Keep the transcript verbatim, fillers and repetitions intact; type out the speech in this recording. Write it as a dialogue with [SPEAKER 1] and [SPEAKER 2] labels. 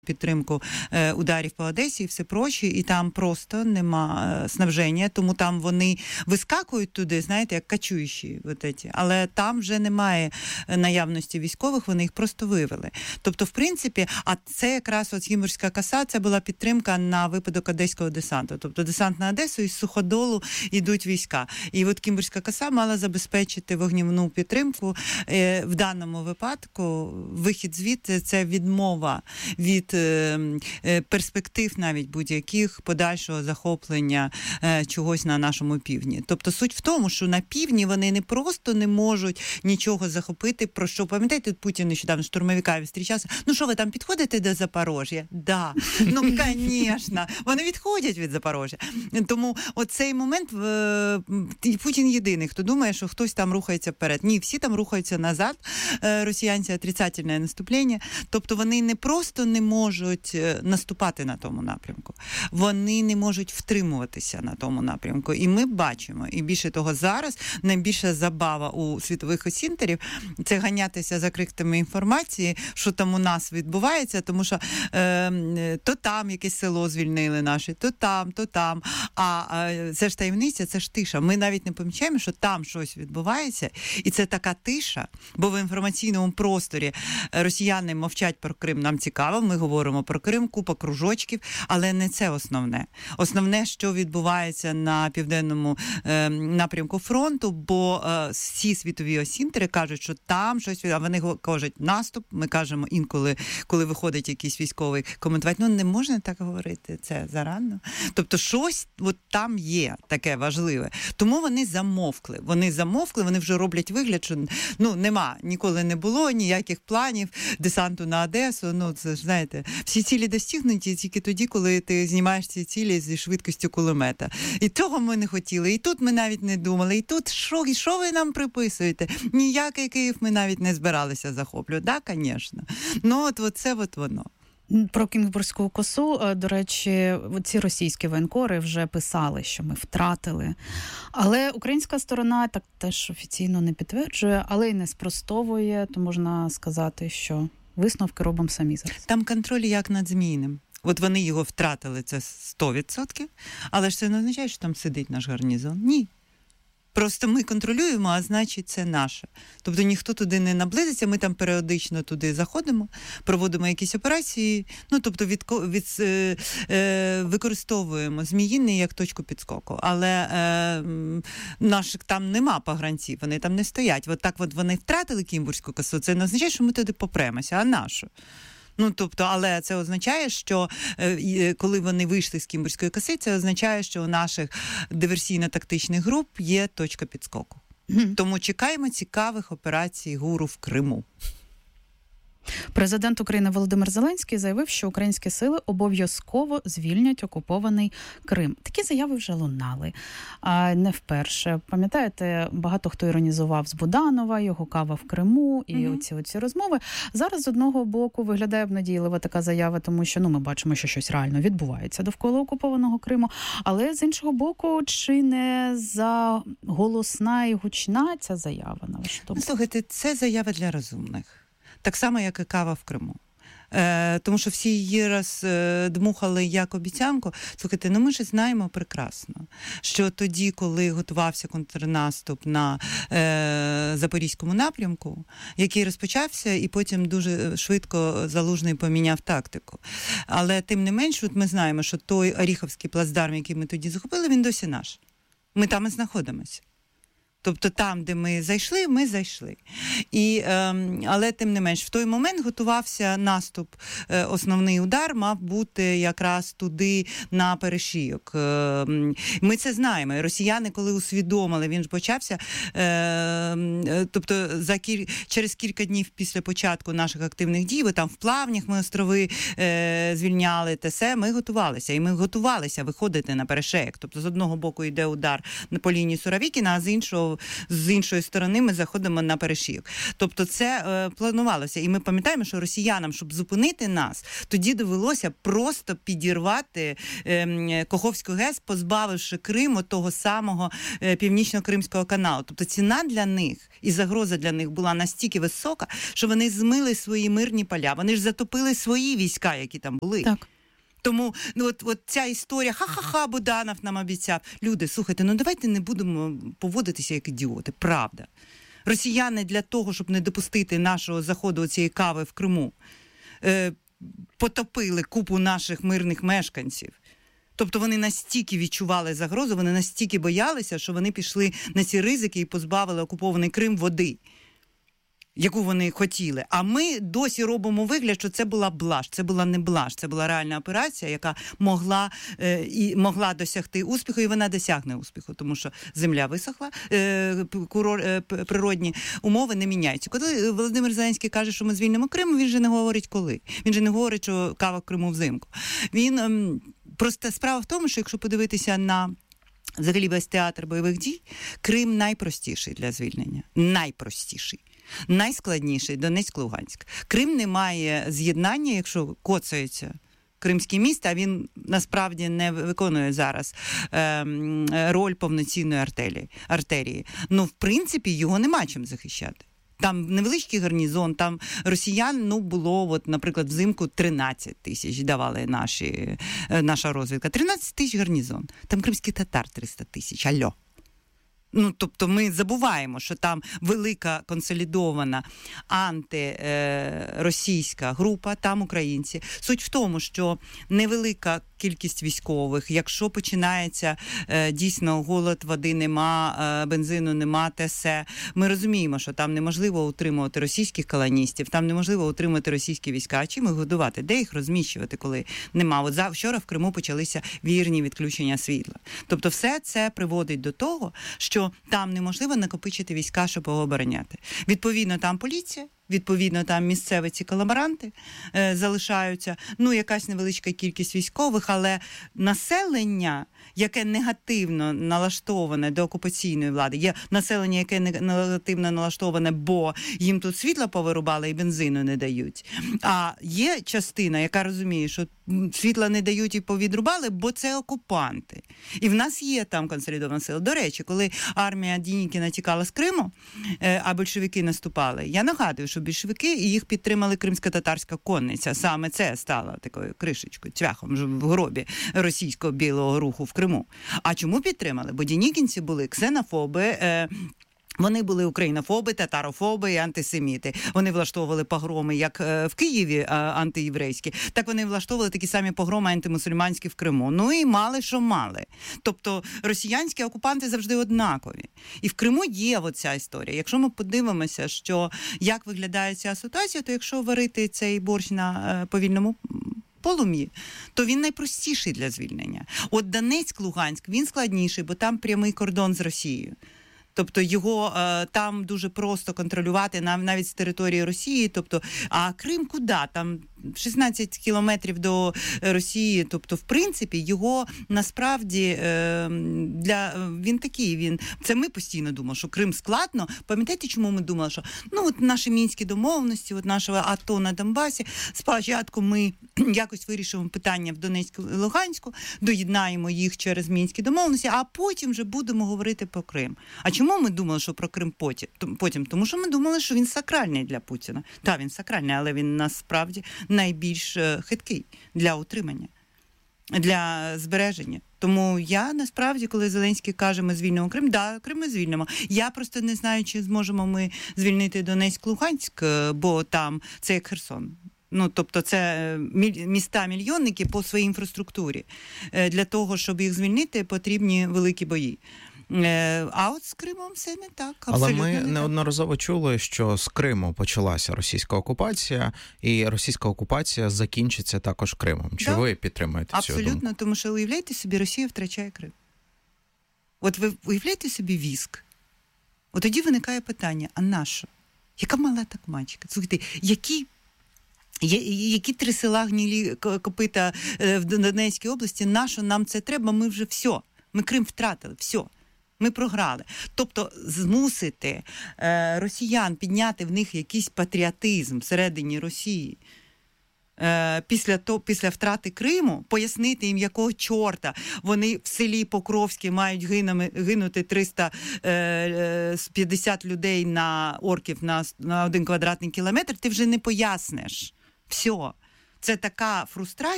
[SPEAKER 1] підтримку е, ударів по Одесі і все прочі, і там просто нема е, снабження, тому там вони вискакують туди, знаєте, як качуючі, от еті, але там вже немає наявності військових, вони їх просто вивели. Тобто, в принципі, а це якраз от Кімбурська коса, це була підтримка на випадок одеського десанту. Тобто десант на Одесу, із Суходолу йдуть війська. І от Кімбурська коса мала забезпечити вогнівну підтримку. Е, в даному випадку вихід звідти – це відмова від перспектив навіть будь-яких подальшого захоплення е, чогось на нашому півдні. Тобто суть в тому, що на півдні вони не просто не можуть нічого захопити, про що, пам'ятаєте, Путін нещодавно штурмовиками зустрічався, ну що ви там підходите до Запорожжя? Да. Ну, звісно, вони відходять від Запорожжя. Тому оцей момент е, Путін єдиний, хто думає, що хтось там рухається вперед. Ні, всі там рухаються назад. Е, росіянці отрицательне наступлення. Тобто вони не просто не можуть наступати на тому напрямку. Вони не можуть втримуватися на тому напрямку. І ми бачимо, і більше того, зараз найбільша забава у світових осінтерів – це ганятися за крихтами інформації, що там у нас відбувається, тому що е, то там якесь село звільнили наше, то там, то там. А, а це ж таємниця, це ж тиша. Ми навіть не помічаємо, що там щось відбувається, і це така тиша, бо в інформаційному просторі росіяни мовчать про Крим, нам цікаво, ми говоримо про Крим, купа кружочків, але не це основне. Основне, що відбувається на південному е, напрямку фронту, бо е, всі світові осінтери кажуть, що там щось, а вони кажуть наступ, ми кажемо інколи, коли виходить якийсь військовий, коментувати, ну не можна так говорити, це зарано. Тобто щось от там є таке важливе. Тому вони замовкли. Вони замовкли, вони вже роблять вигляд, що ну нема, ніколи не було ніяких планів десанту на Одесу, ну це ж, знаєте, всі цілі достигнуті тільки тоді, коли ти знімаєш ці цілі зі швидкістю кулемета. І того ми не хотіли, і тут ми навіть не думали, і тут що, і що ви нам приписуєте? Ніякий Київ ми навіть не збиралися захоплювати. Так, да, звісно. Ну, от, от це от воно.
[SPEAKER 2] Про Кімбурську косу, до речі, ці російські воєнкори вже писали, що ми втратили. Але українська сторона так теж офіційно не підтверджує, але й не спростовує, то можна сказати, що висновки робимо самі зараз.
[SPEAKER 1] Там контроль як над Зміїним. От вони його втратили, це сто відсотків, але ж це не означає, що там сидить наш гарнізон. Ні. Просто ми контролюємо, а значить це наше. Тобто ніхто туди не наблизиться, ми там періодично туди заходимо, проводимо якісь операції, ну тобто від, від, е, е, використовуємо Зміїний як точку підскоку. Але е, наших там нема погранців, вони там не стоять. От так от вони втратили Кімбурську косу, це не означає, що ми туди попремося, а нашу. Ну, тобто, але це означає, що е, коли вони вийшли з Кімбурської коси, це означає, що у наших диверсійно-тактичних груп є точка підскоку. Mm-hmm. Тому чекаємо цікавих операцій ГУРу в Криму.
[SPEAKER 2] Президент України Володимир Зеленський заявив, що українські сили обов'язково звільнять окупований Крим. Такі заяви вже лунали. А не вперше. Пам'ятаєте, багато хто іронізував з Буданова, його кава в Криму і mm-hmm. оці, оці розмови. Зараз з одного боку виглядає обнадійлива така заява, тому що ну, ми бачимо, що щось реально відбувається довкола окупованого Криму. Але з іншого боку, чи не заголосна і гучна ця заява? На вашу думку?
[SPEAKER 1] Слухайте, це заява для розумних. Так само, як і кава в Криму. Е, тому що всі її роздмухали як обіцянку. Слухайте, ну ми ж знаємо прекрасно, що тоді, коли готувався контрнаступ на е, Запорізькому напрямку, який розпочався, і потім дуже швидко Залужний поміняв тактику. Але тим не менш, от ми знаємо, що той Оріховський плацдарм, який ми тоді захопили, він досі наш. Ми там і знаходимося. Тобто там, де ми зайшли, ми зайшли. І, е, але тим не менш, в той момент готувався наступ, е, основний удар мав бути якраз туди на перешийок. Е, ми це знаємо. І росіяни, коли усвідомили, він ж почався, е, тобто за кіль, через кілька днів після початку наших активних дій, ви там в Плавнях ми острови е, звільняли, те все, ми готувалися. І ми готувалися виходити на перешийок. Тобто з одного боку йде удар по лінії Суровікіна, а з іншого то з іншої сторони ми заходимо на перешийок. Тобто це е, планувалося. І ми пам'ятаємо, що росіянам, щоб зупинити нас, тоді довелося просто підірвати е, Каховську ГЕС, позбавивши Крим от того самого е, Північно-Кримського каналу. Тобто ціна для них і загроза для них була настільки висока, що вони змили свої мирні поля. Вони ж затопили свої війська, які там були.
[SPEAKER 2] Так.
[SPEAKER 1] Тому ну, от, от ця історія, ха-ха-ха, Буданов нам обіцяв. Люди, слухайте, ну давайте не будемо поводитися як ідіоти, правда. Росіяни для того, щоб не допустити нашого заходу цієї кави в Криму, е, потопили купу наших мирних мешканців. Тобто вони настільки відчували загрозу, вони настільки боялися, що вони пішли на ці ризики і позбавили окупований Крим води, яку вони хотіли. А ми досі робимо вигляд, що це була блаж. Це була не блаж, це була реальна операція, яка могла, е, і могла досягти успіху, і вона досягне успіху, тому що земля висохла, е, курор, е, природні умови не міняються. Коли Володимир Зеленський каже, що ми звільнимо Крим, він же не говорить коли. Він же не говорить, що кава в Криму взимку. Він, е, просто справа в тому, що якщо подивитися на взагалі весь театр бойових дій, Крим найпростіший для звільнення. Найпростіший. Найскладніший – Донецьк-Луганськ. Крим не має з'єднання, якщо коцається Кримський міст, а він насправді не виконує зараз е, роль повноцінної артерії. артерії. Ну, в принципі, його нема чим захищати. Там невеличкий гарнізон, там росіян, ну, було, от, наприклад, взимку тринадцять тисяч давали наші, наша розвідка. тринадцять тисяч гарнізон. Там кримських татар триста тисяч. Альо. Ну, тобто ми забуваємо, що там велика консолідована антиросійська група, там українці. Суть в тому, що невелика кількість військових, якщо починається е, дійсно голод, води нема, е, бензину нема, те все, ми розуміємо, що там неможливо утримувати російських колоністів, там неможливо утримувати російські війська. А чим їх годувати? Де їх розміщувати, коли нема? От вчора в Криму почалися вірні відключення світла. Тобто все це приводить до того, що там неможливо накопичити війська, щоб його обороняти. Відповідно, там поліція, відповідно, там місцеві ці колаборанти е, залишаються, ну, якась невеличка кількість військових, але населення, яке негативно налаштоване до окупаційної влади, є населення, яке негативно налаштоване, бо їм тут світло повирубали і бензину не дають. А є частина, яка розуміє, що світла не дають і повідрубали, бо це окупанти. І в нас є там консолідована сила. До речі, коли армія Денікіна тікала з Криму, а большевики наступали, я нагадую, що більшовики і їх підтримали кримсько-татарська конниця. Саме це стало такою кришечкою, цвяхом в гробі російського білого руху в Криму. А чому підтримали? Бо денікінці були ксенофоби, е- Вони були українофоби, татарофоби і антисеміти. Вони влаштовували погроми як в Києві антиєврейські, так вони влаштовували такі самі погроми антимусульманські в Криму. Ну і мали, що мали. Тобто росіянські окупанти завжди однакові. І в Криму є оця історія. Якщо ми подивимося, що як виглядає ця ситуація, то якщо варити цей борщ на повільному полум'ї, то він найпростіший для звільнення. От Донецьк-Луганськ, він складніший, бо там прямий кордон з Росією. Тобто його е, там дуже просто контролювати навіть з території Росії. Тобто, а Крим куди? Там шістнадцять кілометрів до Росії. Тобто, в принципі, його насправді е, для він такий. Він це ми постійно думали, що Крим складно. Пам'ятаєте, чому ми думали, що ну от наші мінські домовленості, от нашого АТО на Донбасі. Спочатку ми якось вирішимо питання в Донецьку і Луганську, доєднаємо їх через мінські домовленості, а потім вже будемо говорити про Крим. А чому ми думали, що про Крим потім? Потім, тому що ми думали, що він сакральний для Путіна. Так, він сакральний, але він насправді найбільш хиткий для утримання, для збереження. Тому я, насправді, коли Зеленський каже, ми звільнимо Крим, да, Крим ми звільнимо. Я просто не знаю, чи зможемо ми звільнити Донецьк-Луганськ, бо там це як Херсон. Ну, тобто це міста-мільйонники по своїй інфраструктурі. Для того, щоб їх звільнити, потрібні великі бої. А от з Кримом все не так.
[SPEAKER 3] Але ми
[SPEAKER 1] не
[SPEAKER 3] неодноразово
[SPEAKER 1] так.
[SPEAKER 3] чули, що з Криму почалася російська окупація, і російська окупація закінчиться також Кримом. Чи да. ви підтримуєте цю думку?
[SPEAKER 1] Абсолютно, тому що уявляєте собі, Росія втрачає Крим. От ви уявляєте собі віск. От тоді виникає питання, а нащо? Яка мала так мачка? Слухайте, які Які три села гнілі копита в Донецькій області, нащо нам це треба? Ми вже все. Ми Крим втратили, все. Ми програли. Тобто змусити е, росіян підняти в них якийсь патріотизм всередині Росії е, після, то, після втрати Криму, пояснити їм, якого чорта вони в селі Покровське мають гинами, гинути триста п'ятдесят людей на орків на, на один квадратний кілометр, ти вже не поясниш. Все. Це така фрустрація.